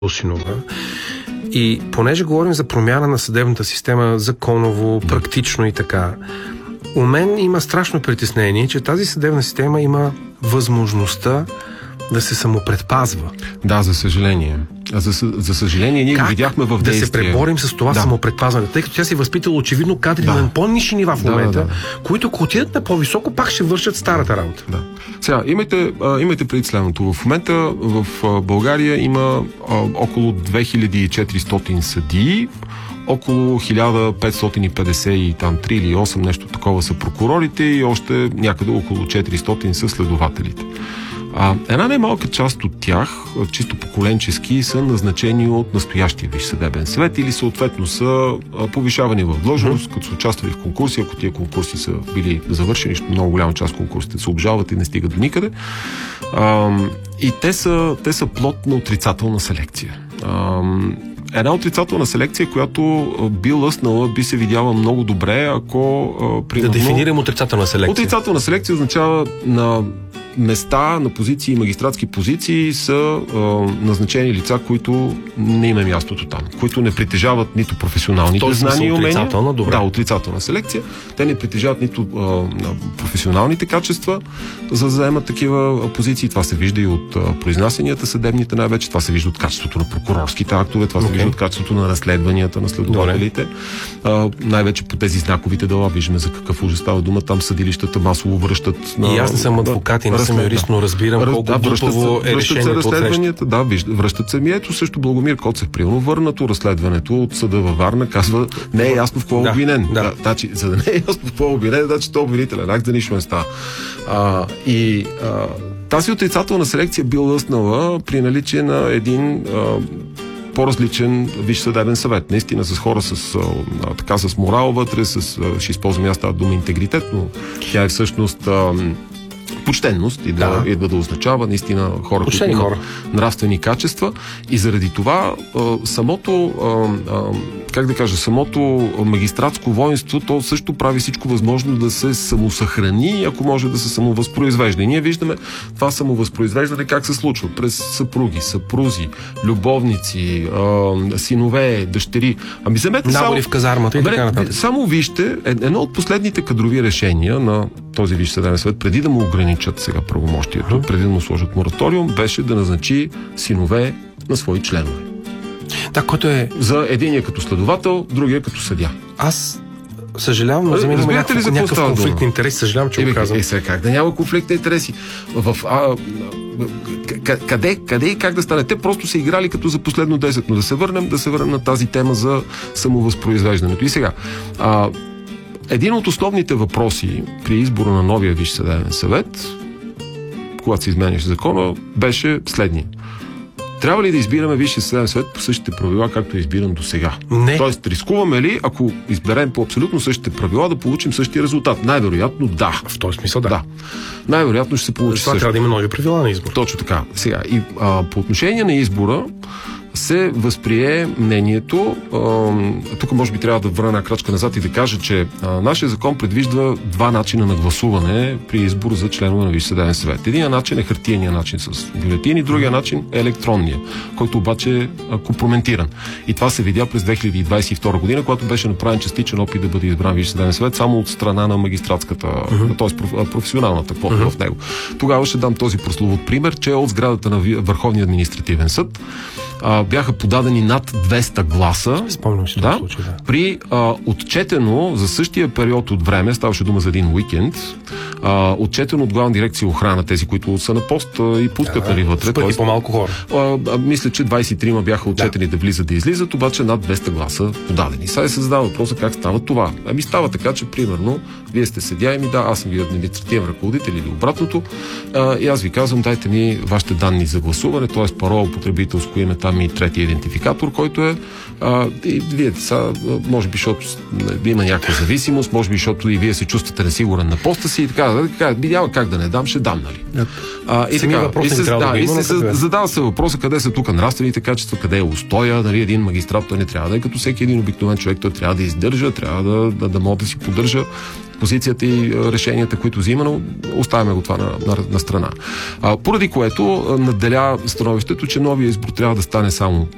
Русинова. И понеже говорим за промяна на съдебната система, законово, практично и така, у мен има страшно притеснение, че тази съдебна система има възможността да се самопредпазва. Да, за съжаление. За съжаление, ние го видяхме в действие. Да се преборим с това самопредпазване, тъй като тя си възпитала очевидно кадри на по-нисши нива в момента, които ако отидат на по-високо, пак ще вършат старата работа. Да. Сега, имайте преди следното. В момента в България има около 2400 съдии, около 1553 или 8 нещо такова са прокурорите и още някъде около 400 са следователите. Една немалка част от тях, чисто поколенчески, са назначени от настоящия Висш съдебен съвет или съответно са повишавани в длъжност, като са участвали в конкурси, ако тия конкурси са били завършени, защото много голяма част от конкурсите се обжалват и не стигат до никъде. И те са плод на отрицателна селекция. Една отрицателна селекция, която би лъснала, би се видяла много добре, ако примерно... Да дефинирам отрицателна селекция. Отрицателна селекция означава на места, на позиции, магистратски позиции са назначени лица, които не има мястото там, които не притежават нито професионалните знания и умения. Добре. Да, отрицателна селекция. Те не притежават нито професионалните качества, за да заемат такива позиции. Това се вижда и от произнасянията съдебните най-вече. Това се вижда от качеството на прокурорските актове, това се вижда от качеството на разследванията на следователите. Най-вече по тези знаковите дела виждаме за какъв ужас става дума. Там съдилищата масово връщат. И аз не съм адвокат и не съм юрист, но разбирам колко глупаво е решението от разследванията. Да, връщат се. Ето също Благомир Коцев, примерно, върнато разследването от съда във Варна, казва, не е ясно в какво е обвинен. Значи, за да не е ясно в какво е обвинен, значи то обвинителен акт за нищо не става. Тази отрицателна селекция била лъснала при наличие на един по-различен Висш съдебен съвет. Наистина с хора с морал вътре, ще използвам аз тази дума интегритет, но тя е всъщност почтенност и идва да означава наистина хора, които имат нравствени качества, и заради това самото магистратско воинство, то също прави всичко възможно да се самосъхрани, ако може да се самовъзпроизвежда. И ние виждаме това самовъзпроизвеждане как се случва през съпруги, съпрузи, любовници, синове, дъщери. Вземете набори в казармата и така нататък. Само вижте, едно от последните кадрови решения на този Висш съдебен съвет, преди да му ограничат сега правомощието, преди да му сложат мораториум, беше да назначи синове на свои членове. Да, който е... За единия като следовател, другия като съдия. Аз съжалявам, но за мен има някакъв конфликт на интереси. Съжалявам, че го казвам. Сега как да няма конфликт на интереси? Къде и как да стане? Те просто са играли като за последно 10, но да се върнем на тази тема за самовъзпроизвеждането. И сега, един от основните въпроси при избора на новия Висш съдебен съвет, когато се изменяше закона, беше следния. Трябва ли да избираме Висшия съдебен съвет по същите правила, както е избиран до сега? Не. Тоест, рискуваме ли, ако изберем по абсолютно същите правила, да получим същия резултат? Най-вероятно да. В този смисъл да. Най-вероятно ще се получи това трябва да има нови правила на избор. Точно така. Сега, и по отношение на избора се възприе мнението, тук може би трябва да върна една крачка назад и да кажа, че нашия закон предвижда два начина на гласуване при избор за членове на Висш съдебен съвет. Единият начин е хартиения начин с бюлетини, другия начин е електронния, който обаче е компрометиран. И това се видя през 2022 година, когато беше направен частичен опит да бъде избран Висш съдебен съвет само от страна на магистратската, т.е. професионалната квота в него. Тогава ще дам този прословут пример, че от сградата на Върховния административен съд бяха подадени над 200 гласа. Спомням си този случай, при отчетено за същия период от време, ставаше дума за един уикенд, отчетено от Главна дирекция охрана, тези, които са на пост и пускат вътре. Пъти по-малко хора. Мисля, че 23 бяха отчетени да влизат, да излизат, обаче над 200 гласа подадени. Сега се задава въпроса как става това. Става така, че примерно вие сте съдия и аз съм ви административен ръководител или обратното, и аз ви казвам, дайте ми вашите данни за гласуване, т.е. парола, потребителско име, там и третия идентификатор, който е и вие са, може би, защото има някаква зависимост, може би, защото и вие се чувствате несигурен на поста си и така, няма как да не дам, ще дам, нали? И се задава се въпроса къде са тук нравствените качества, къде е устоя, нали, един магистрат, той не трябва да е като всеки един обикновен човек, той трябва да издържа, трябва да може да си поддържа позицията и решенията, които взима, но оставяме го това на страна. Поради което надделя становището, че новия избор трябва да стане само